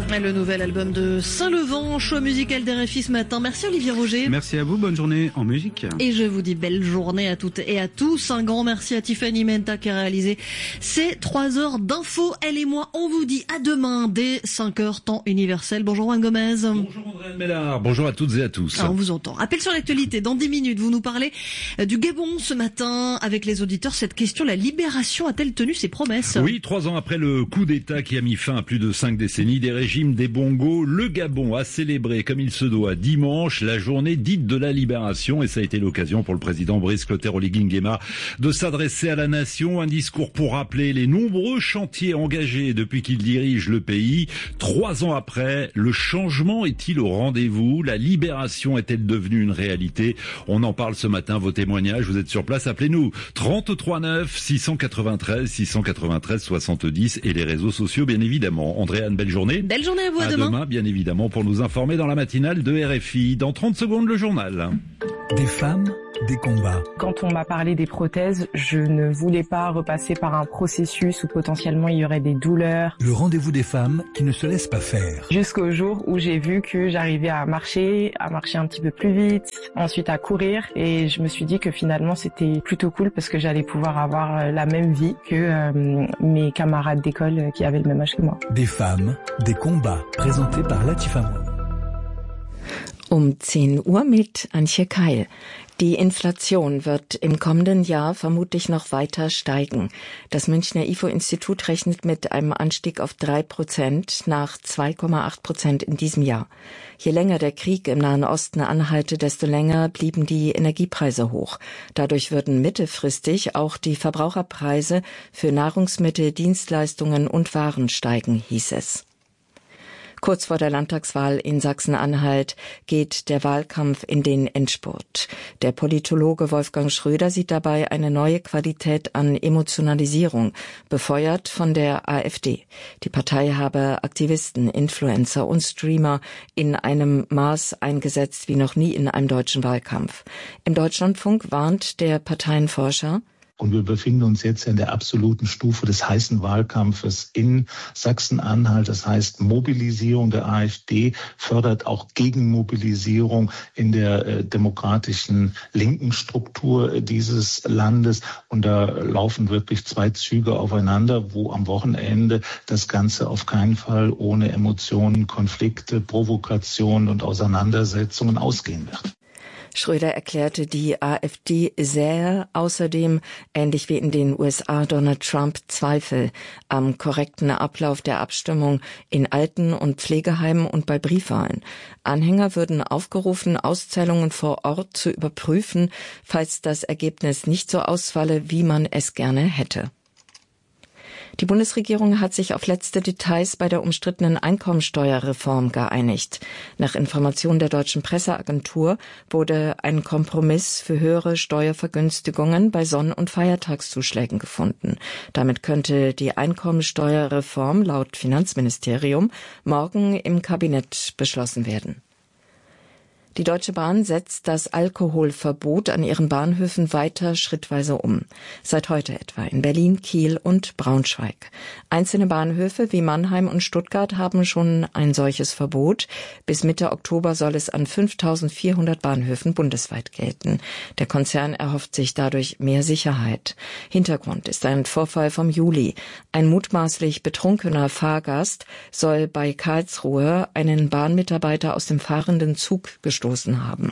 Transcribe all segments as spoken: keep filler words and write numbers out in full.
Le nouvel album de Saint-Levant, choix musical d'R F I ce matin. Merci Olivier Roger. Merci à vous, bonne journée en musique. Et je vous dis belle journée à toutes et à tous. Un grand merci à Tiffany Menta qui a réalisé ces trois heures d'infos. Elle et moi, on vous dit à demain dès cinq heures, temps universel. Bonjour Juan Gomez. Bonjour André Mélard, bonjour à toutes et à tous. Ah, on vous entend. Appel sur l'actualité, dans dix minutes, vous nous parlez du Gabon ce matin avec les auditeurs. Cette question, la libération a-t-elle tenu ses promesses? Oui, trois ans après le coup d'État qui a mis fin à plus de cinq décennies des régimes des bongos, le Gabon a célébré comme il se doit dimanche la journée dite de la libération et ça a été l'occasion pour le président Brice Clotaire-Oligui Nguema de s'adresser à la nation, un discours pour rappeler les nombreux chantiers engagés depuis qu'il dirige le pays. Trois ans après, le changement est-il au rendez-vous? La libération est-elle devenue une réalité? On en parle ce matin, vos témoignages, vous êtes sur place, appelez-nous trente-trois neuf six cent quatre-vingt-treize six cent quatre-vingt-treize soixante-dix et les réseaux sociaux bien évidemment. Andréane, belle journée. Belle journée à vous, à, à demain. demain bien évidemment pour nous informer dans la matinale de R F I. Dans trente secondes le journal. Des femmes, des combats. Quand on m'a parlé des prothèses, je ne voulais pas repasser par un processus où potentiellement il y aurait des douleurs. Le rendez-vous des femmes qui ne se laissent pas faire. Jusqu'au jour où j'ai vu que j'arrivais à marcher, à marcher un petit peu plus vite, ensuite à courir et je me suis dit que finalement c'était plutôt cool parce que j'allais pouvoir avoir la même vie que euh, mes camarades d'école qui avaient le même âge que moi. Des femmes, des combats, présentés par Latifa Moon. Um zehn Uhr mit Antje Keil. Die Inflation wird im kommenden Jahr vermutlich noch weiter steigen. Das Münchner I F O-Institut rechnet mit einem Anstieg auf drei Prozent nach zwei Komma acht Prozent in diesem Jahr. Je länger der Krieg im Nahen Osten anhalte, desto länger blieben die Energiepreise hoch. Dadurch würden mittelfristig auch die Verbraucherpreise für Nahrungsmittel, Dienstleistungen und Waren steigen, hieß es. Kurz vor der Landtagswahl in Sachsen-Anhalt geht der Wahlkampf in den Endspurt. Der Politologe Wolfgang Schröder sieht dabei eine neue Qualität an Emotionalisierung, befeuert von der AfD. Die Partei habe Aktivisten, Influencer und Streamer in einem Maß eingesetzt wie noch nie in einem deutschen Wahlkampf. Im Deutschlandfunk warnt der Parteienforscher: Und wir befinden uns jetzt in der absoluten Stufe des heißen Wahlkampfes in Sachsen-Anhalt. Das heißt, Mobilisierung der AfD fördert auch Gegenmobilisierung in der äh, demokratischen linken Struktur dieses Landes. Und da laufen wirklich zwei Züge aufeinander, wo am Wochenende das Ganze auf keinen Fall ohne Emotionen, Konflikte, Provokationen und Auseinandersetzungen ausgehen wird. Schröder erklärte, die AfD sähe außerdem, ähnlich wie in den U S A, Donald Trump Zweifel am korrekten Ablauf der Abstimmung in Alten- und Pflegeheimen und bei Briefwahlen. Anhänger würden aufgerufen, Auszählungen vor Ort zu überprüfen, falls das Ergebnis nicht so ausfalle, wie man es gerne hätte. Die Bundesregierung hat sich auf letzte Details bei der umstrittenen Einkommensteuerreform geeinigt. Nach Informationen der Deutschen Presseagentur wurde ein Kompromiss für höhere Steuervergünstigungen bei Sonn- und Feiertagszuschlägen gefunden. Damit könnte die Einkommensteuerreform laut Finanzministerium morgen im Kabinett beschlossen werden. Die Deutsche Bahn setzt das Alkoholverbot an ihren Bahnhöfen weiter schrittweise um. Seit heute etwa in Berlin, Kiel und Braunschweig. Einzelne Bahnhöfe wie Mannheim und Stuttgart haben schon ein solches Verbot. Bis Mitte Oktober soll es an fünftausendvierhundert Bahnhöfen bundesweit gelten. Der Konzern erhofft sich dadurch mehr Sicherheit. Hintergrund ist ein Vorfall vom Juli. Ein mutmaßlich betrunkener Fahrgast soll bei Karlsruhe einen Bahnmitarbeiter aus dem fahrenden Zug gestoßen haben.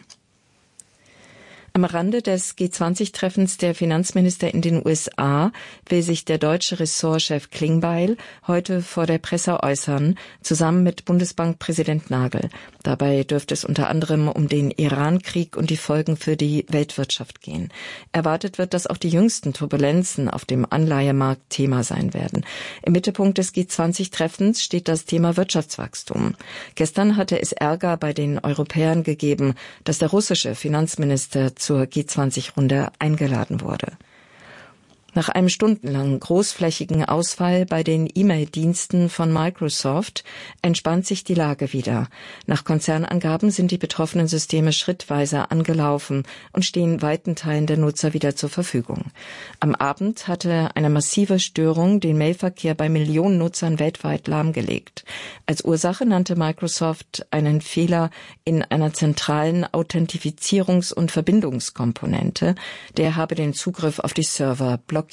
Am Rande des G zwanzig Treffens der Finanzminister in den U S A will sich der deutsche Ressortchef Klingbeil heute vor der Presse äußern, zusammen mit Bundesbankpräsident Nagel. Dabei dürfte es unter anderem um den Iran-Krieg und die Folgen für die Weltwirtschaft gehen. Erwartet wird, dass auch die jüngsten Turbulenzen auf dem Anleihemarkt Thema sein werden. Im Mittelpunkt des G zwanzig Treffens steht das Thema Wirtschaftswachstum. Gestern hatte es Ärger bei den Europäern gegeben, dass der russische Finanzminister zur G zwanzig Runde eingeladen wurde. Nach einem stundenlangen großflächigen Ausfall bei den E-Mail-Diensten von Microsoft entspannt sich die Lage wieder. Nach Konzernangaben sind die betroffenen Systeme schrittweise angelaufen und stehen weiten Teilen der Nutzer wieder zur Verfügung. Am Abend hatte eine massive Störung den Mailverkehr bei Millionen Nutzern weltweit lahmgelegt. Als Ursache nannte Microsoft einen Fehler in einer zentralen Authentifizierungs- und Verbindungskomponente. Der habe den Zugriff auf die Server blockiert.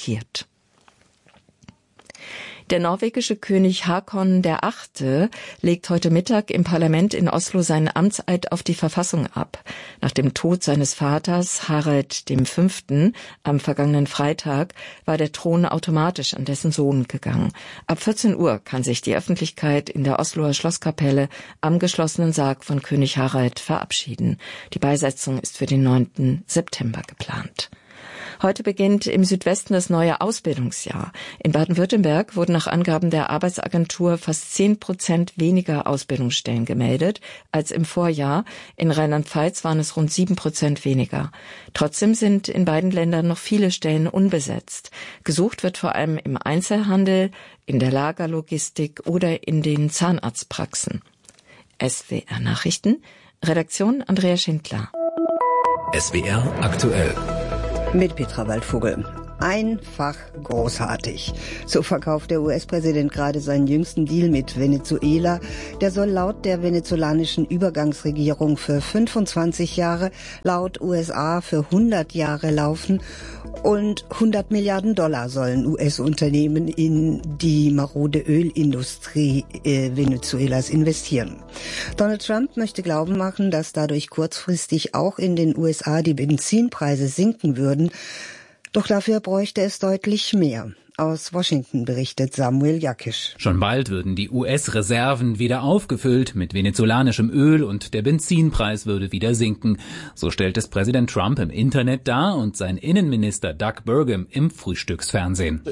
Der norwegische König Haakon der Achte legt heute Mittag im Parlament in Oslo seinen Amtseid auf die Verfassung ab. Nach dem Tod seines Vaters Harald der Fünfte am vergangenen Freitag war der Thron automatisch an dessen Sohn gegangen. Ab vierzehn Uhr kann sich die Öffentlichkeit in der Osloer Schlosskapelle am geschlossenen Sarg von König Harald verabschieden. Die Beisetzung ist für den neunten September geplant. Heute beginnt im Südwesten das neue Ausbildungsjahr. In Baden-Württemberg wurden nach Angaben der Arbeitsagentur fast zehn Prozent weniger Ausbildungsstellen gemeldet als im Vorjahr. In Rheinland-Pfalz waren es rund sieben Prozent weniger. Trotzdem sind in beiden Ländern noch viele Stellen unbesetzt. Gesucht wird vor allem im Einzelhandel, in der Lagerlogistik oder in den Zahnarztpraxen. S W R Nachrichten, Redaktion Andrea Schindler. S W R aktuell. Mit Petra Waldvogel. Einfach großartig. So verkauft der U S-Präsident gerade seinen jüngsten Deal mit Venezuela. Der soll laut der venezolanischen Übergangsregierung für fünfundzwanzig Jahre, laut U S A für hundert Jahre laufen. Und hundert Milliarden Dollar sollen U S-Unternehmen in die marode Ölindustrie äh, Venezuelas investieren. Donald Trump möchte glauben machen, dass dadurch kurzfristig auch in den U S A die Benzinpreise sinken würden. Doch dafür bräuchte es deutlich mehr. Aus Washington berichtet Samuel Jakisch. Schon bald würden die U S-Reserven wieder aufgefüllt mit venezolanischem Öl und der Benzinpreis würde wieder sinken. So stellt es Präsident Trump im Internet dar und sein Innenminister Doug Burgum im Frühstücksfernsehen.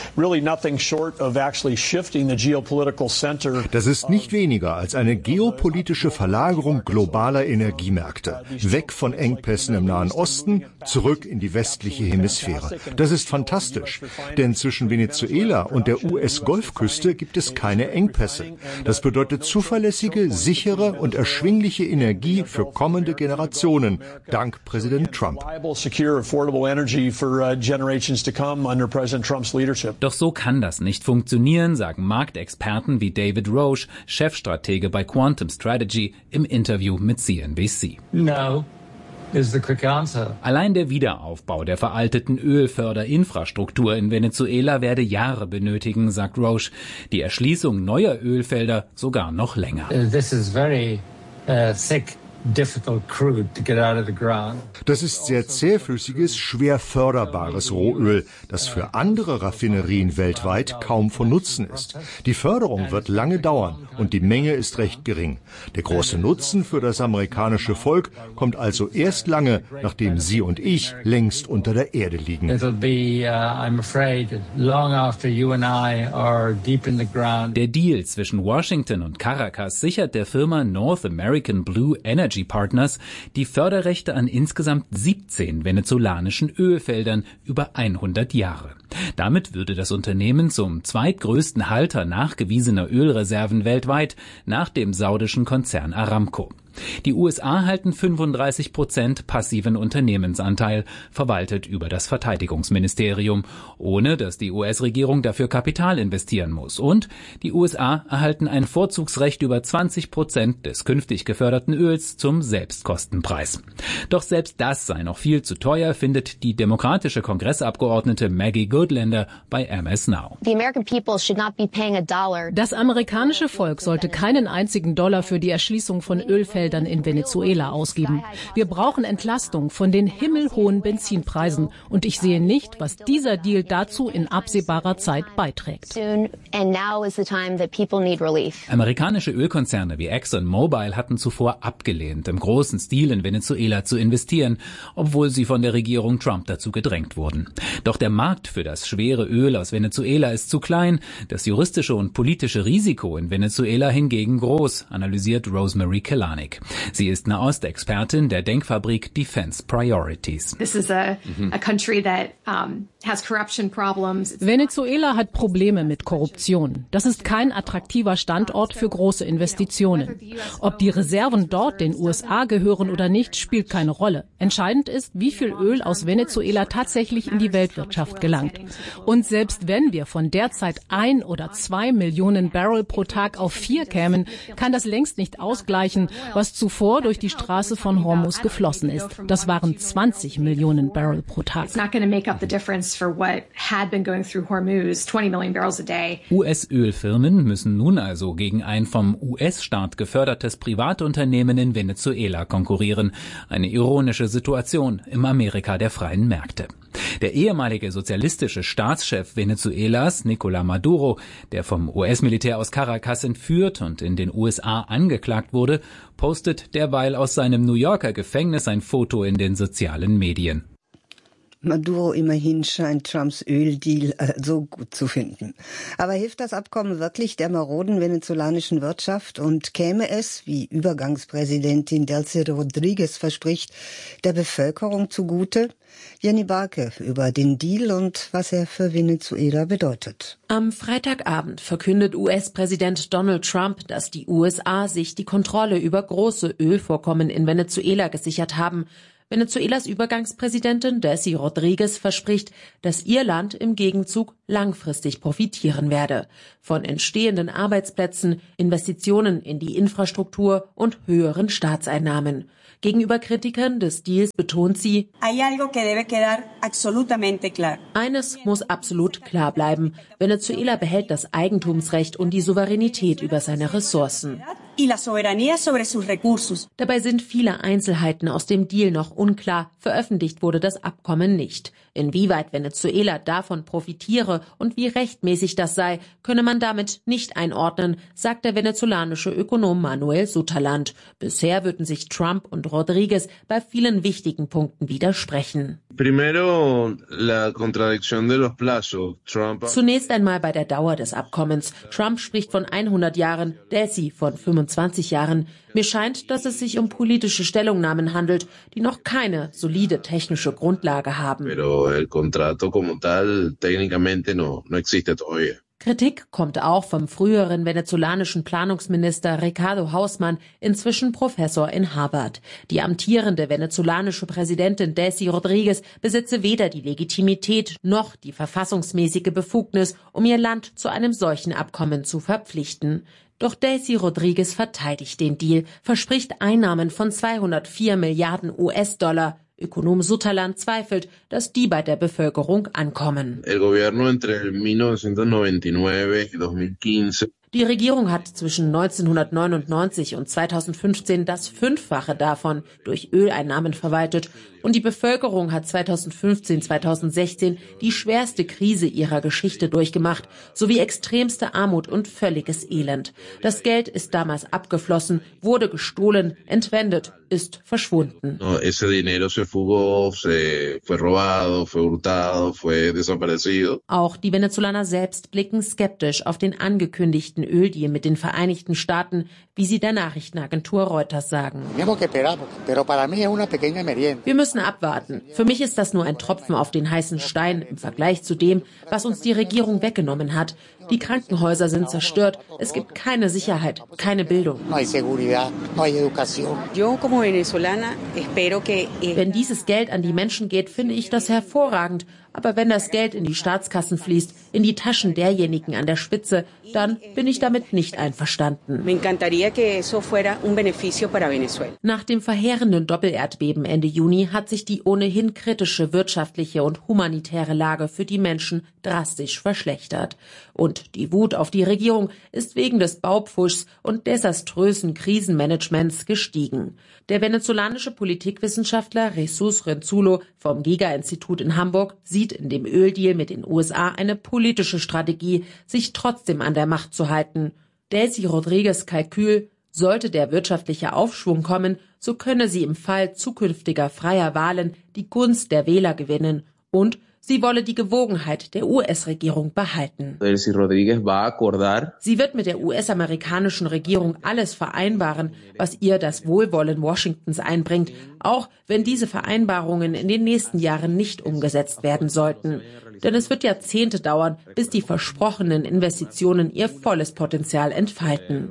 Das ist nicht weniger als eine geopolitische Verlagerung globaler Energiemärkte. Weg von Engpässen im Nahen Osten, zurück in die westliche Hemisphäre. Das ist fantastisch, denn zwischen Zwischen Venezuela und der U S-Golfküste gibt es keine Engpässe. Das bedeutet zuverlässige, sichere und erschwingliche Energie für kommende Generationen, dank Präsident Trump. Doch so kann das nicht funktionieren, sagen Marktexperten wie David Roche, Chefstratege bei Quantum Strategy, im Interview mit C N B C. No. Allein der Wiederaufbau der veralteten Ölförderinfrastruktur in Venezuela werde Jahre benötigen, sagt Roche. Die Erschließung neuer Ölfelder sogar noch länger. This is very uh, thick. Das ist sehr zähflüssiges, schwer förderbares Rohöl, das für andere Raffinerien weltweit kaum von Nutzen ist. Die Förderung wird lange dauern und die Menge ist recht gering. Der große Nutzen für das amerikanische Volk kommt also erst lange, nachdem Sie und ich längst unter der Erde liegen. Der Deal zwischen Washington und Caracas sichert der Firma North American Blue Energy Partners die Förderrechte an insgesamt siebzehn venezolanischen Ölfeldern über hundert Jahre. Damit würde das Unternehmen zum zweitgrößten Halter nachgewiesener Ölreserven weltweit nach dem saudischen Konzern Aramco. Die U S A halten fünfunddreißig Prozent passiven Unternehmensanteil, verwaltet über das Verteidigungsministerium, ohne dass die U S-Regierung dafür Kapital investieren muss. Und die U S A erhalten ein Vorzugsrecht über zwanzig Prozent des künftig geförderten Öls zum Selbstkostenpreis. Doch selbst das sei noch viel zu teuer, findet die demokratische Kongressabgeordnete Maggie Goodlander bei M S Now. Das amerikanische Volk sollte keinen einzigen Dollar für die Erschließung von Ölfeldern in Venezuela ausgeben. Wir brauchen Entlastung von den himmelhohen Benzinpreisen und ich sehe nicht, was dieser Deal dazu in absehbarer Zeit beiträgt. Amerikanische Ölkonzerne wie ExxonMobil hatten zuvor abgelehnt, im großen Stil in Venezuela zu investieren, obwohl sie von der Regierung Trump dazu gedrängt wurden. Doch der Markt für das schwere Öl aus Venezuela ist zu klein, das juristische und politische Risiko in Venezuela hingegen groß, analysiert Rosemary Kelanik. Blick. Sie ist Nahostexpertin der Denkfabrik Defense Priorities. This is a, a country that um, has corruption problems. Venezuela hat Probleme mit Korruption. Das ist kein attraktiver Standort für große Investitionen. Ob die Reserven dort den U S A gehören oder nicht, spielt keine Rolle. Entscheidend ist, wie viel Öl aus Venezuela tatsächlich in die Weltwirtschaft gelangt. Und selbst wenn wir von derzeit ein oder zwei Millionen Barrel pro Tag auf vier kämen, kann das längst nicht ausgleichen, was zuvor durch die Straße von Hormuz geflossen ist. Das waren zwanzig Millionen Barrel pro Tag. U S-Ölfirmen müssen nun also gegen ein vom U S-Staat gefördertes Privatunternehmen in Venezuela konkurrieren. Eine ironische Situation im Amerika der freien Märkte. Der ehemalige sozialistische Staatschef Venezuelas, Nicolás Maduro, der vom U S-Militär aus Caracas entführt und in den U S A angeklagt wurde, postet derweil aus seinem New Yorker Gefängnis ein Foto in den sozialen Medien. Maduro immerhin scheint Trumps Öldeal so gut zu finden. Aber hilft das Abkommen wirklich der maroden venezolanischen Wirtschaft und käme es, wie Übergangspräsidentin Delcy Rodríguez verspricht, der Bevölkerung zugute? Jenny Barke über den Deal und was er für Venezuela bedeutet. Am Freitagabend verkündet U S-Präsident Donald Trump, dass die U S A sich die Kontrolle über große Ölvorkommen in Venezuela gesichert haben. Venezuelas Übergangspräsidentin Delcy Rodríguez verspricht, dass ihr Land im Gegenzug langfristig profitieren werde. Von entstehenden Arbeitsplätzen, Investitionen in die Infrastruktur und höheren Staatseinnahmen. Gegenüber Kritikern des Deals betont sie, eines muss absolut klar bleiben. Venezuela behält das Eigentumsrecht und die Souveränität über seine Ressourcen. Dabei sind viele Einzelheiten aus dem Deal noch unklar. Veröffentlicht wurde das Abkommen nicht. Inwieweit Venezuela davon profitiere und wie rechtmäßig das sei, könne man damit nicht einordnen, sagt der venezolanische Ökonom Manuel Sutherland. Bisher würden sich Trump und Rodríguez bei vielen wichtigen Punkten widersprechen. Zunächst einmal bei der Dauer des Abkommens. Trump spricht von hundert Jahren, Delcy von fünfundzwanzig Jahren. Mir scheint, dass es sich um politische Stellungnahmen handelt, die noch keine solide technische Grundlage haben. Kritik kommt auch vom früheren venezolanischen Planungsminister Ricardo Hausmann, inzwischen Professor in Harvard. Die amtierende venezolanische Präsidentin Delcy Rodríguez besitze weder die Legitimität noch die verfassungsmäßige Befugnis, um ihr Land zu einem solchen Abkommen zu verpflichten. Doch Delcy Rodríguez verteidigt den Deal, verspricht Einnahmen von zweihundertvier Milliarden U S-Dollar. Ökonom Sutherland zweifelt, dass die bei der Bevölkerung ankommen. Die Regierung hat zwischen neunzehnhundertneunundneunzig und zweitausendfünfzehn das Fünffache davon durch Öleinnahmen verwaltet und die Bevölkerung hat zweitausendfünfzehn zweitausendsechzehn die schwerste Krise ihrer Geschichte durchgemacht, sowie extremste Armut und völliges Elend. Das Geld ist damals abgeflossen, wurde gestohlen, entwendet, ist verschwunden. Auch die Venezolaner selbst blicken skeptisch auf den angekündigten Öldeal mit den Vereinigten Staaten, wie sie der Nachrichtenagentur Reuters sagen. Wir müssen abwarten. Für mich ist das nur ein Tropfen auf den heißen Stein im Vergleich zu dem, was uns die Regierung weggenommen hat. Die Krankenhäuser sind zerstört. Es gibt keine Sicherheit, keine Bildung. Wenn dieses Geld an die Menschen geht, finde ich das hervorragend. Aber wenn das Geld in die Staatskassen fließt, in die Taschen derjenigen an der Spitze, dann bin ich damit nicht einverstanden. Nach dem verheerenden Doppelerdbeben Ende Juni hat sich die ohnehin kritische wirtschaftliche und humanitäre Lage für die Menschen drastisch verschlechtert. Und die Wut auf die Regierung ist wegen des Baupfuschs und desaströsen Krisenmanagements gestiegen. Der venezolanische Politikwissenschaftler Jesus Renzulo vom Giga-Institut in Hamburg sieht in dem Öldeal mit den U S A eine politische Strategie, sich trotzdem an der Macht zu halten. Delcy Rodríguez' Kalkül: Sollte der wirtschaftliche Aufschwung kommen, so könne sie im Fall zukünftiger freier Wahlen die Gunst der Wähler gewinnen. Und sie wolle die Gewogenheit der U S-Regierung behalten. Sie wird mit der U S-amerikanischen Regierung alles vereinbaren, was ihr das Wohlwollen Washingtons einbringt, auch wenn diese Vereinbarungen in den nächsten Jahren nicht umgesetzt werden sollten. Denn es wird Jahrzehnte dauern, bis die versprochenen Investitionen ihr volles Potenzial entfalten.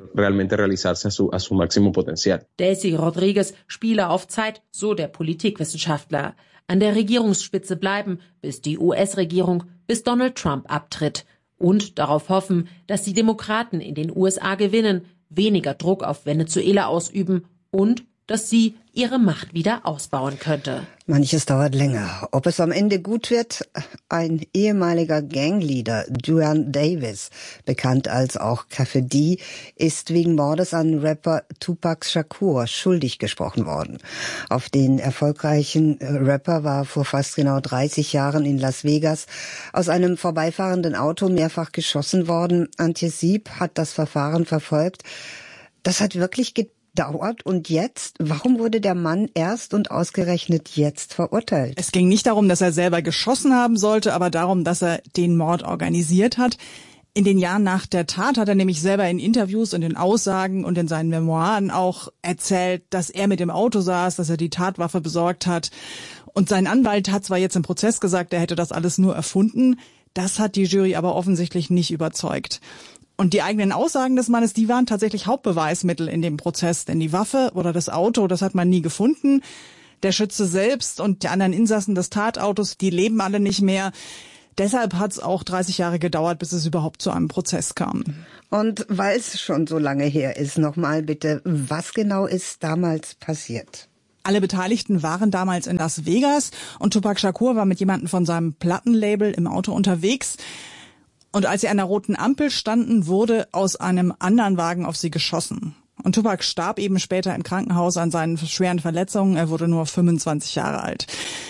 Daisy Rodriguez spiele auf Zeit, so der Politikwissenschaftler. An der Regierungsspitze bleiben, bis die U S-Regierung, bis Donald Trump abtritt. Und darauf hoffen, dass die Demokraten in den U S A gewinnen, weniger Druck auf Venezuela ausüben und dass sie ihre Macht wieder ausbauen könnte. Manches dauert länger. Ob es am Ende gut wird? Ein ehemaliger Gangleader, Duane Davis, bekannt als auch Café D, ist wegen Mordes an Rapper Tupac Shakur schuldig gesprochen worden. Auf den erfolgreichen Rapper war vor fast genau dreißig Jahren in Las Vegas aus einem vorbeifahrenden Auto mehrfach geschossen worden. Antje Sieb hat das Verfahren verfolgt. Das hat wirklich gedauert. Dauert und jetzt? Warum wurde der Mann erst und ausgerechnet jetzt verurteilt? Es ging nicht darum, dass er selber geschossen haben sollte, aber darum, dass er den Mord organisiert hat. In den Jahren nach der Tat hat er nämlich selber in Interviews und in Aussagen und in seinen Memoiren auch erzählt, dass er mit dem Auto saß, dass er die Tatwaffe besorgt hat. Und sein Anwalt hat zwar jetzt im Prozess gesagt, er hätte das alles nur erfunden. Das hat die Jury aber offensichtlich nicht überzeugt. Und die eigenen Aussagen des Mannes, die waren tatsächlich Hauptbeweismittel in dem Prozess. Denn die Waffe oder das Auto, das hat man nie gefunden. Der Schütze selbst und die anderen Insassen des Tatautos, die leben alle nicht mehr. Deshalb hat es auch dreißig Jahre gedauert, bis es überhaupt zu einem Prozess kam. Und weil es schon so lange her ist, nochmal bitte, was genau ist damals passiert? Alle Beteiligten waren damals in Las Vegas und Tupac Shakur war mit jemandem von seinem Plattenlabel im Auto unterwegs. Und als sie an der roten Ampel standen, wurde aus einem anderen Wagen auf sie geschossen. Und Tupac starb eben später im Krankenhaus an seinen schweren Verletzungen. Er wurde nur fünfundzwanzig Jahre alt.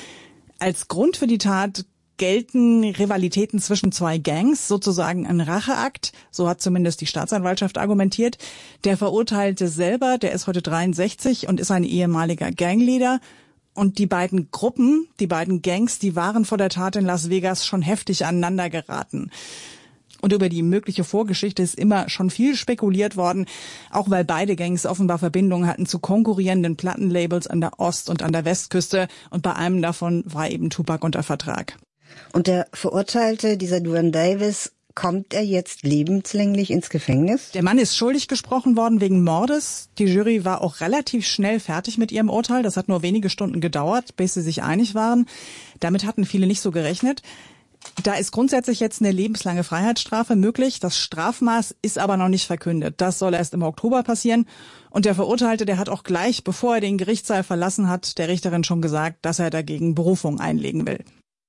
Als Grund für die Tat gelten Rivalitäten zwischen zwei Gangs, sozusagen ein Racheakt. So hat zumindest die Staatsanwaltschaft argumentiert. Der Verurteilte selber, der ist heute dreiundsechzig und ist ein ehemaliger Gangleader. Und die beiden Gruppen, die beiden Gangs, die waren vor der Tat in Las Vegas schon heftig aneinander geraten. Und über die mögliche Vorgeschichte ist immer schon viel spekuliert worden, auch weil beide Gangs offenbar Verbindungen hatten zu konkurrierenden Plattenlabels an der Ost- und an der Westküste. Und bei einem davon war eben Tupac unter Vertrag. Und der Verurteilte, dieser Duane Davis, kommt er jetzt lebenslänglich ins Gefängnis? Der Mann ist schuldig gesprochen worden wegen Mordes. Die Jury war auch relativ schnell fertig mit ihrem Urteil. Das hat nur wenige Stunden gedauert, bis sie sich einig waren. Damit hatten viele nicht so gerechnet. Da ist grundsätzlich jetzt eine lebenslange Freiheitsstrafe möglich. Das Strafmaß ist aber noch nicht verkündet. Das soll erst im Oktober passieren. Und der Verurteilte, der hat auch gleich, bevor er den Gerichtssaal verlassen hat, der Richterin schon gesagt, dass er dagegen Berufung einlegen will.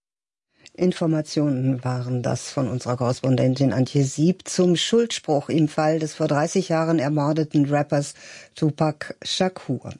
Informationen waren das von unserer Korrespondentin Antje Sieb zum Schuldspruch im Fall des vor dreißig Jahren ermordeten Rappers Tupac Shakur.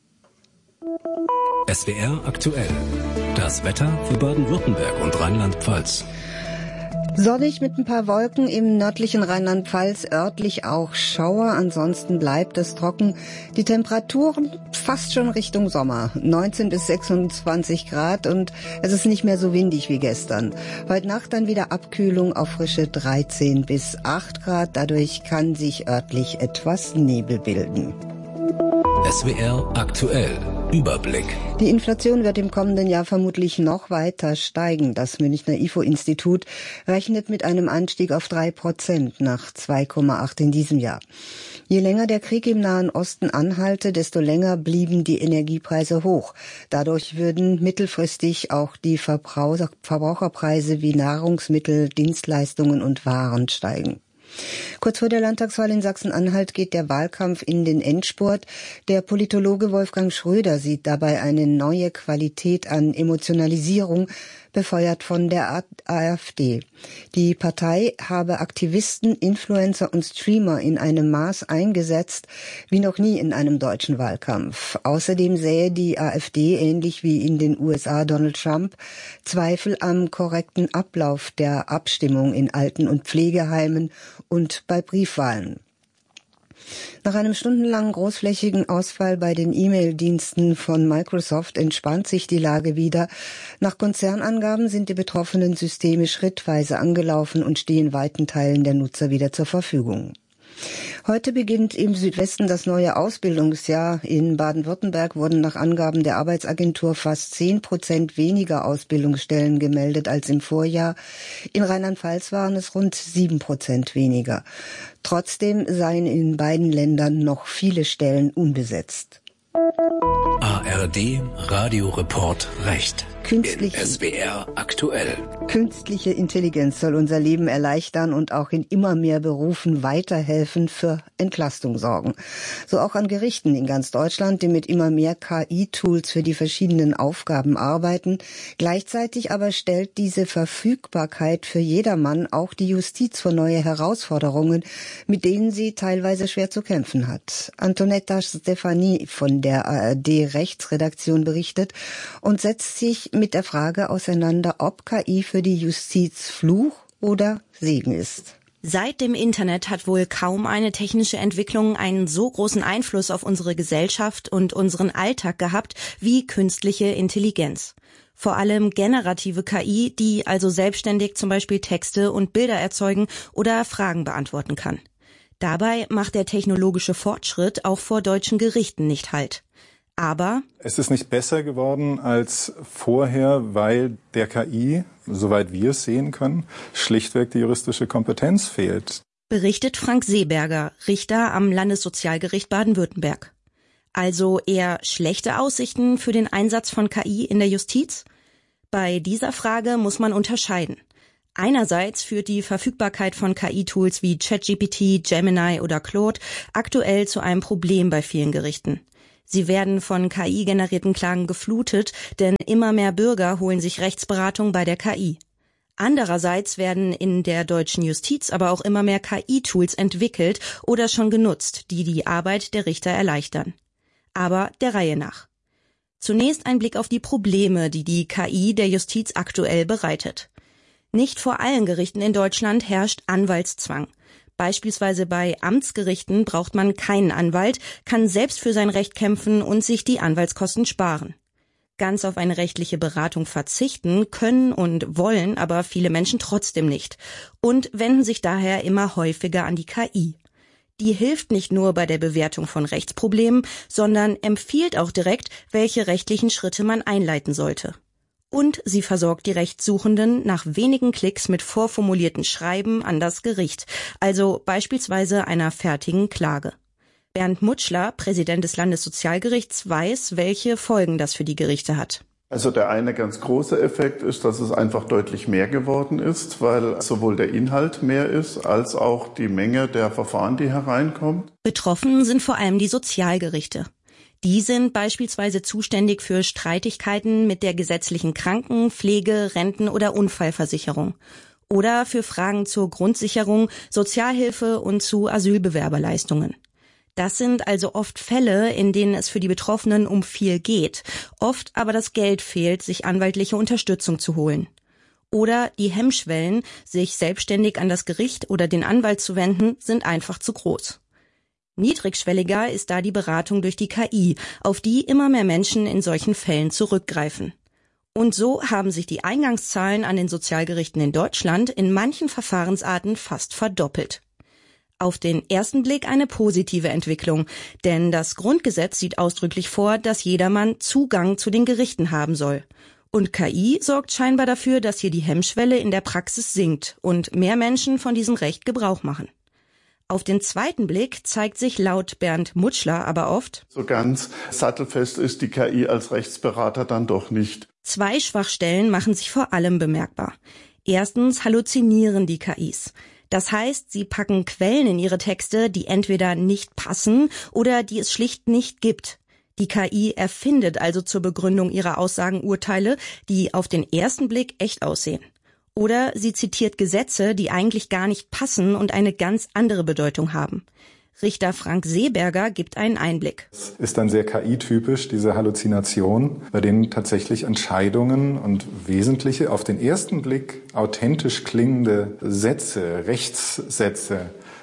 S W R aktuell. Das Wetter für Baden-Württemberg und Rheinland-Pfalz. Sonnig mit ein paar Wolken im nördlichen Rheinland-Pfalz, örtlich auch Schauer, ansonsten bleibt es trocken. Die Temperaturen fast schon Richtung Sommer, neunzehn bis sechsundzwanzig Grad und es ist nicht mehr so windig wie gestern. Heute Nacht dann wieder Abkühlung auf frische dreizehn bis acht Grad, dadurch kann sich örtlich etwas Nebel bilden. S W R aktuell. Überblick. Die Inflation wird im kommenden Jahr vermutlich noch weiter steigen. Das Münchner I F O-Institut rechnet mit einem Anstieg auf drei Prozent nach zwei Komma acht in diesem Jahr. Je länger der Krieg im Nahen Osten anhalte, desto länger blieben die Energiepreise hoch. Dadurch würden mittelfristig auch die Verbraucher- Verbraucherpreise wie Nahrungsmittel, Dienstleistungen und Waren steigen. Kurz vor der Landtagswahl in Sachsen-Anhalt geht der Wahlkampf in den Endspurt. Der Politologe Wolfgang Schröder sieht dabei eine neue Qualität an Emotionalisierung, befeuert von der AfD. Die Partei habe Aktivisten, Influencer und Streamer in einem Maß eingesetzt, wie noch nie in einem deutschen Wahlkampf. Außerdem sähe die AfD, ähnlich wie in den U S A Donald Trump, Zweifel am korrekten Ablauf der Abstimmung in Alten- und Pflegeheimen und bei Briefwahlen. Nach einem stundenlangen großflächigen Ausfall bei den E-Mail-Diensten von Microsoft entspannt sich die Lage wieder. Nach Konzernangaben sind die betroffenen Systeme schrittweise angelaufen und stehen weiten Teilen der Nutzer wieder zur Verfügung. Heute beginnt im Südwesten das neue Ausbildungsjahr. In Baden-Württemberg wurden nach Angaben der Arbeitsagentur fast zehn Prozent weniger Ausbildungsstellen gemeldet als im Vorjahr. In Rheinland-Pfalz waren es rund sieben Prozent weniger. Trotzdem seien in beiden Ländern noch viele Stellen unbesetzt. A R D Radioreport Recht. Künstliche, S W R aktuell. Künstliche Intelligenz soll unser Leben erleichtern und auch in immer mehr Berufen weiterhelfen, für Entlastung sorgen. So auch an Gerichten in ganz Deutschland, die mit immer mehr K I-Tools für die verschiedenen Aufgaben arbeiten. Gleichzeitig aber stellt diese Verfügbarkeit für jedermann auch die Justiz vor neue Herausforderungen, mit denen sie teilweise schwer zu kämpfen hat. Antonetta Stefani von der A R D Rechtsredaktion berichtet und setzt sich mit der Frage auseinander, ob K I für die Justiz Fluch oder Segen ist. Seit dem Internet hat wohl kaum eine technische Entwicklung einen so großen Einfluss auf unsere Gesellschaft und unseren Alltag gehabt wie künstliche Intelligenz. Vor allem generative K I, die also selbstständig zum Beispiel Texte und Bilder erzeugen oder Fragen beantworten kann. Dabei macht der technologische Fortschritt auch vor deutschen Gerichten nicht Halt. Aber es ist nicht besser geworden als vorher, weil der K I, soweit wir es sehen können, schlichtweg die juristische Kompetenz fehlt. Berichtet Frank Seeberger, Richter am Landessozialgericht Baden-Württemberg. Also eher schlechte Aussichten für den Einsatz von K I in der Justiz? Bei dieser Frage muss man unterscheiden. Einerseits führt die Verfügbarkeit von K I-Tools wie ChatGPT, Gemini oder Claude aktuell zu einem Problem bei vielen Gerichten. Sie werden von K I-generierten Klagen geflutet, denn immer mehr Bürger holen sich Rechtsberatung bei der K I. Andererseits werden in der deutschen Justiz aber auch immer mehr K I-Tools entwickelt oder schon genutzt, die die Arbeit der Richter erleichtern. Aber der Reihe nach. Zunächst ein Blick auf die Probleme, die die K I der Justiz aktuell bereitet. Nicht vor allen Gerichten in Deutschland herrscht Anwaltszwang. Beispielsweise bei Amtsgerichten braucht man keinen Anwalt, kann selbst für sein Recht kämpfen und sich die Anwaltskosten sparen. Ganz auf eine rechtliche Beratung verzichten können und wollen aber viele Menschen trotzdem nicht und wenden sich daher immer häufiger an die K I. Die hilft nicht nur bei der Bewertung von Rechtsproblemen, sondern empfiehlt auch direkt, welche rechtlichen Schritte man einleiten sollte. Und sie versorgt die Rechtssuchenden nach wenigen Klicks mit vorformulierten Schreiben an das Gericht, also beispielsweise einer fertigen Klage. Bernd Mutschler, Präsident des Landessozialgerichts, weiß, welche Folgen das für die Gerichte hat. Also der eine ganz große Effekt ist, dass es einfach deutlich mehr geworden ist, weil sowohl der Inhalt mehr ist, als auch die Menge der Verfahren, die hereinkommt. Betroffen sind vor allem die Sozialgerichte. Die sind beispielsweise zuständig für Streitigkeiten mit der gesetzlichen Kranken-, Pflege-, Renten- oder Unfallversicherung oder für Fragen zur Grundsicherung, Sozialhilfe und zu Asylbewerberleistungen. Das sind also oft Fälle, in denen es für die Betroffenen um viel geht, oft aber das Geld fehlt, sich anwaltliche Unterstützung zu holen. Oder die Hemmschwellen, sich selbstständig an das Gericht oder den Anwalt zu wenden, sind einfach zu groß. Niedrigschwelliger ist da die Beratung durch die K I, auf die immer mehr Menschen in solchen Fällen zurückgreifen. Und so haben sich die Eingangszahlen an den Sozialgerichten in Deutschland in manchen Verfahrensarten fast verdoppelt. Auf den ersten Blick eine positive Entwicklung, denn das Grundgesetz sieht ausdrücklich vor, dass jedermann Zugang zu den Gerichten haben soll. Und K I sorgt scheinbar dafür, dass hier die Hemmschwelle in der Praxis sinkt und mehr Menschen von diesem Recht Gebrauch machen. Auf den zweiten Blick zeigt sich laut Bernd Mutschler aber oft, so ganz sattelfest ist die K I als Rechtsberater dann doch nicht. Zwei Schwachstellen machen sich vor allem bemerkbar. Erstens halluzinieren die K Is. Das heißt, sie packen Quellen in ihre Texte, die entweder nicht passen oder die es schlicht nicht gibt. Die K I erfindet also zur Begründung ihrer Aussagen Urteile, die auf den ersten Blick echt aussehen. Oder sie zitiert Gesetze, die eigentlich gar nicht passen und eine ganz andere Bedeutung haben. Richter Frank Seeberger gibt einen Einblick. Es ist dann sehr K I-typisch, diese Halluzination, bei denen tatsächlich Entscheidungen und wesentliche, auf den ersten Blick authentisch klingende Sätze, Rechtssätze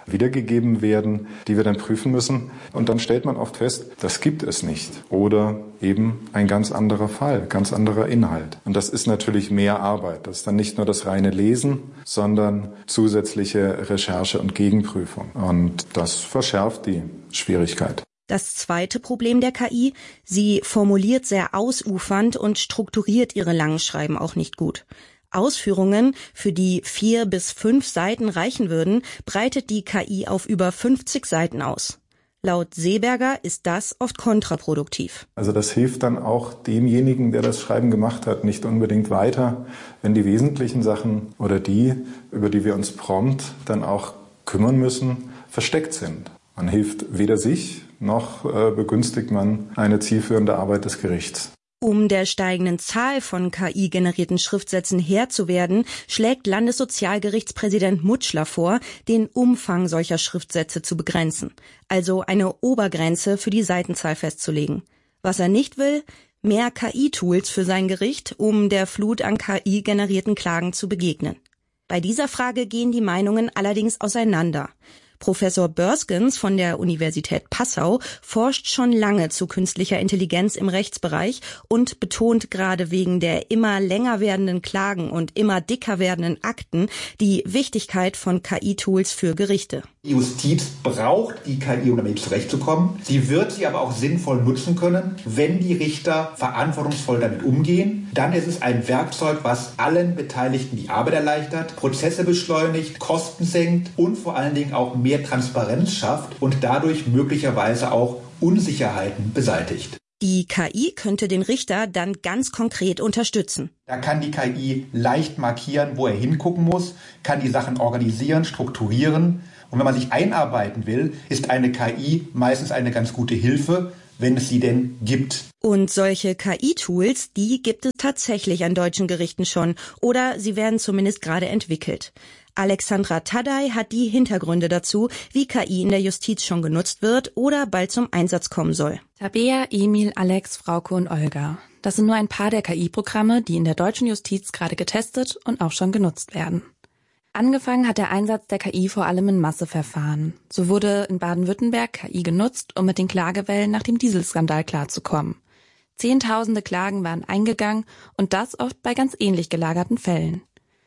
wiedergegeben werden, die wir dann prüfen müssen. Und dann stellt man oft fest, das gibt es nicht. Oder eben ein ganz anderer Fall, ganz anderer Inhalt. Und das ist natürlich mehr Arbeit. Das ist dann nicht nur das reine Lesen, sondern zusätzliche Recherche und Gegenprüfung. Und das verschärft die Schwierigkeit. Das zweite Problem der K I, sie formuliert sehr ausufernd und strukturiert ihre langen Schreiben auch nicht gut. Ausführungen, für die vier bis fünf Seiten reichen würden, breitet die K I auf über fünfzig Seiten aus. Laut Seeberger ist das oft kontraproduktiv. Also das hilft dann auch demjenigen, der das Schreiben gemacht hat, nicht unbedingt weiter, wenn die wesentlichen Sachen oder die, über die wir uns prompt dann auch kümmern müssen, versteckt sind. Man hilft weder sich, noch äh, begünstigt man eine zielführende Arbeit des Gerichts. Um der steigenden Zahl von K I-generierten Schriftsätzen Herr zu werden, schlägt Landessozialgerichtspräsident Mutschler vor, den Umfang solcher Schriftsätze zu begrenzen, also eine Obergrenze für die Seitenzahl festzulegen. Was er nicht will, mehr K I-Tools für sein Gericht, um der Flut an K I-generierten Klagen zu begegnen. Bei dieser Frage gehen die Meinungen allerdings auseinander. Professor Börskens von der Universität Passau forscht schon lange zu künstlicher Intelligenz im Rechtsbereich und betont gerade wegen der immer länger werdenden Klagen und immer dicker werdenden Akten die Wichtigkeit von K I-Tools für Gerichte. Die Justiz braucht die K I, um damit zurechtzukommen. Sie wird sie aber auch sinnvoll nutzen können, wenn die Richter verantwortungsvoll damit umgehen. Dann ist es ein Werkzeug, was allen Beteiligten die Arbeit erleichtert, Prozesse beschleunigt, Kosten senkt und vor allen Dingen auch mehr Transparenz schafft und dadurch möglicherweise auch Unsicherheiten beseitigt. Die K I könnte den Richter dann ganz konkret unterstützen. Da kann die K I leicht markieren, wo er hingucken muss, kann die Sachen organisieren, strukturieren. Und wenn man sich einarbeiten will, ist eine K I meistens eine ganz gute Hilfe, wenn es sie denn gibt. Und solche K I-Tools, die gibt es tatsächlich an deutschen Gerichten schon oder sie werden zumindest gerade entwickelt. Alexandra Tadei hat die Hintergründe dazu, wie K I in der Justiz schon genutzt wird oder bald zum Einsatz kommen soll. Tabea, Emil, Alex, Frauke und Olga. Das sind nur ein paar der K I-Programme, die in der deutschen Justiz gerade getestet und auch schon genutzt werden. Angefangen hat der Einsatz der K I vor allem in Masseverfahren. So wurde in Baden-Württemberg K I genutzt, um mit den Klagewellen nach dem Dieselskandal klarzukommen. Zehntausende Klagen waren eingegangen und das oft bei ganz ähnlich gelagerten Fällen.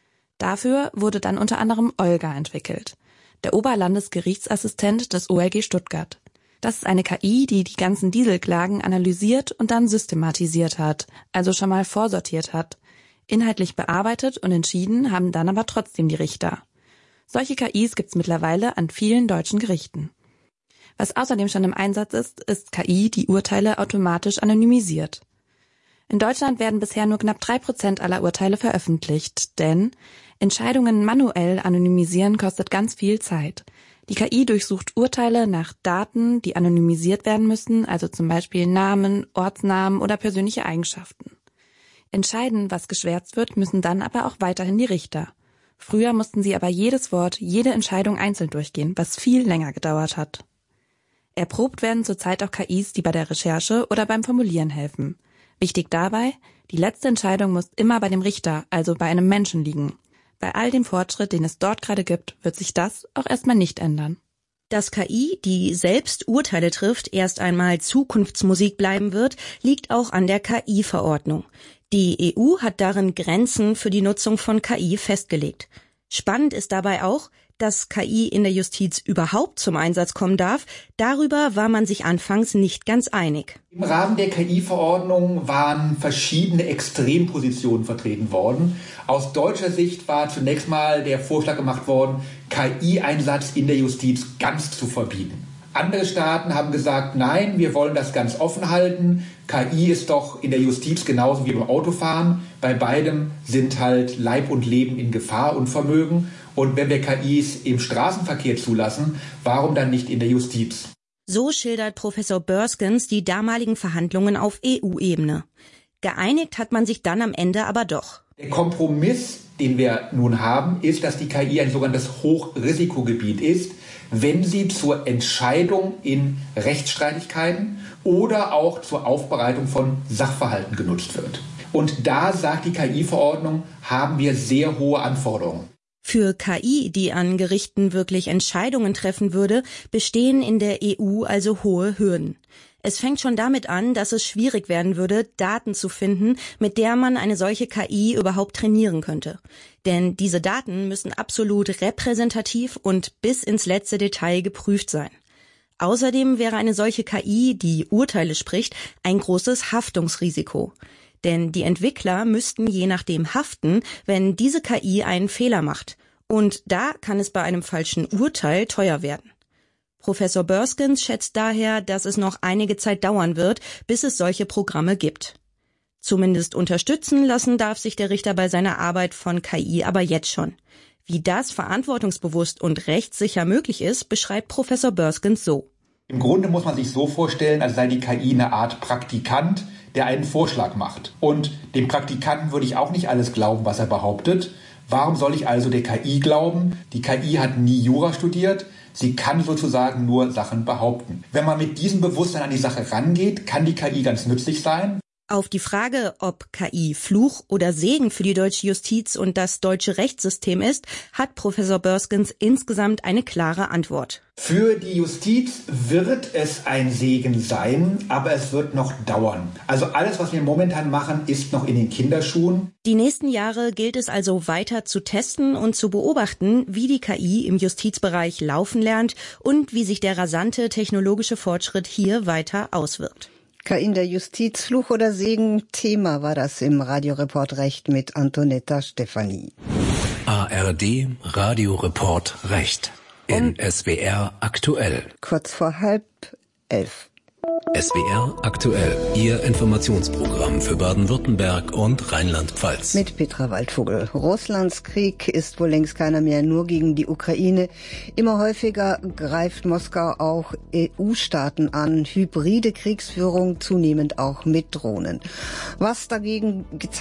Dafür wurde dann unter anderem Olga entwickelt, der Oberlandesgerichtsassistent des O L G Stuttgart. Das ist eine K I, die die ganzen Dieselklagen analysiert und dann systematisiert hat, also schon mal vorsortiert hat. Inhaltlich bearbeitet und entschieden haben dann aber trotzdem die Richter. Solche K Is gibt's mittlerweile an vielen deutschen Gerichten. Was außerdem schon im Einsatz ist, ist K I, die Urteile automatisch anonymisiert. In Deutschland werden bisher nur knapp drei Prozent aller Urteile veröffentlicht, denn Entscheidungen manuell anonymisieren kostet ganz viel Zeit. Die K I durchsucht Urteile nach Daten, die anonymisiert werden müssen, also zum Beispiel Namen, Ortsnamen oder persönliche Eigenschaften. Entscheiden, was geschwärzt wird, müssen dann aber auch weiterhin die Richter. Früher mussten sie aber jedes Wort, jede Entscheidung einzeln durchgehen, was viel länger gedauert hat. Erprobt werden zurzeit auch K Is, die bei der Recherche oder beim Formulieren helfen. Wichtig dabei, die letzte Entscheidung muss immer bei dem Richter, also bei einem Menschen liegen. Bei all dem Fortschritt, den es dort gerade gibt, wird sich das auch erstmal nicht ändern. Dass K I, die selbst Urteile trifft, erst einmal Zukunftsmusik bleiben wird, liegt auch an der K I-Verordnung. Die E U hat darin Grenzen für die Nutzung von K I festgelegt. Spannend ist dabei auch, dass K I in der Justiz überhaupt zum Einsatz kommen darf. Darüber war man sich anfangs nicht ganz einig. Im Rahmen der K I-Verordnung waren verschiedene Extrempositionen vertreten worden. Aus deutscher Sicht war zunächst mal der Vorschlag gemacht worden, K I-Einsatz in der Justiz ganz zu verbieten. Andere Staaten haben gesagt, nein, wir wollen das ganz offen halten. K I ist doch in der Justiz genauso wie beim Autofahren. Bei beidem sind halt Leib und Leben in Gefahr und Vermögen. Und wenn wir K Is im Straßenverkehr zulassen, warum dann nicht in der Justiz? So schildert Professor Börskens die damaligen Verhandlungen auf E U-Ebene. Geeinigt hat man sich dann am Ende aber doch. Der Kompromiss, den wir nun haben, ist, dass die K I ein sogenanntes Hochrisikogebiet ist, wenn sie zur Entscheidung in Rechtsstreitigkeiten oder auch zur Aufbereitung von Sachverhalten genutzt wird. Und da, sagt die K I-Verordnung, haben wir sehr hohe Anforderungen. Für K I, die an Gerichten wirklich Entscheidungen treffen würde, bestehen in der E U also hohe Hürden. Es fängt schon damit an, dass es schwierig werden würde, Daten zu finden, mit der man eine solche K I überhaupt trainieren könnte. Denn diese Daten müssen absolut repräsentativ und bis ins letzte Detail geprüft sein. Außerdem wäre eine solche K I, die Urteile spricht, ein großes Haftungsrisiko. Denn die Entwickler müssten je nachdem haften, wenn diese K I einen Fehler macht. Und da kann es bei einem falschen Urteil teuer werden. Professor Burskins schätzt daher, dass es noch einige Zeit dauern wird, bis es solche Programme gibt. Zumindest unterstützen lassen darf sich der Richter bei seiner Arbeit von K I aber jetzt schon. Wie das verantwortungsbewusst und rechtssicher möglich ist, beschreibt Professor Burskins so. Im Grunde muss man sich so vorstellen, als sei die K I eine Art Praktikant, der einen Vorschlag macht. Und dem Praktikanten würde ich auch nicht alles glauben, was er behauptet. Warum soll ich also der K I glauben? Die K I hat nie Jura studiert. Sie kann sozusagen nur Sachen behaupten. Wenn man mit diesem Bewusstsein an die Sache rangeht, kann die K I ganz nützlich sein. Auf die Frage, ob K I Fluch oder Segen für die deutsche Justiz und das deutsche Rechtssystem ist, hat Professor Burskins insgesamt eine klare Antwort. Für die Justiz wird es ein Segen sein, aber es wird noch dauern. Also alles, was wir momentan machen, ist noch in den Kinderschuhen. Die nächsten Jahre gilt es also weiter zu testen und zu beobachten, wie die K I im Justizbereich laufen lernt und wie sich der rasante technologische Fortschritt hier weiter auswirkt. K I in der Justiz, Fluch oder Segen, Thema war das im Radioreport Recht mit Antonetta Stefanie. A R D Radioreport Recht in um S W R aktuell. Kurz vor halb elf. S W R aktuell, Ihr Informationsprogramm für Baden-Württemberg und Rheinland-Pfalz. Mit Petra Waldvogel. Russlands Krieg ist wohl längst keiner mehr nur gegen die Ukraine. Immer häufiger greift Moskau auch E U-Staaten an. Hybride Kriegsführung, zunehmend auch mit Drohnen. Was dagegen gezeigt